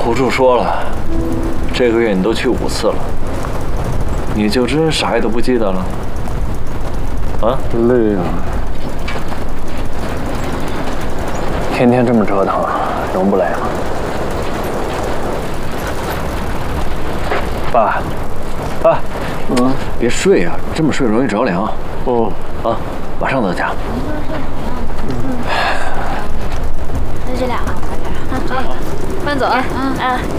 胡处说了，这个月你都去5次了，你就真啥也都不记得了？啊？ 累啊！天天这么折腾，能不累吗？爸，爸， 别睡啊，这么睡容易着凉。啊，马上到家。 那这俩啊，慢走啊，